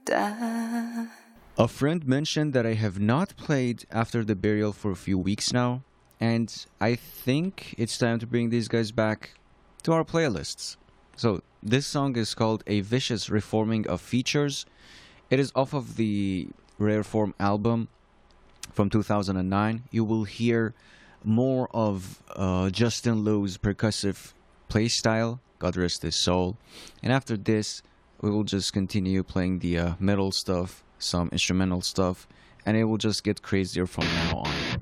A friend mentioned that I have not played After the Burial for a few weeks now, and I think it's time to bring these guys back to our playlists. So, this song is called A Vicious Reforming of Features. It is off of the Rare Form album from 2009. You will hear more of Justin Low's percussive playstyle, God rest his soul. And after this, we will just continue playing the metal stuff, some instrumental stuff, and it will just get crazier from now on.